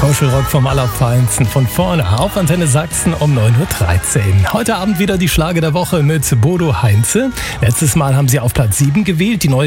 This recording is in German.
Kuschelrock vom Allerfeinsten von vorne auf Antenne Sachsen um 9.13 Uhr. Heute Abend wieder die Schlager der Woche mit Bodo Heinze. Letztes Mal haben sie auf Platz 7 gewählt. Die neue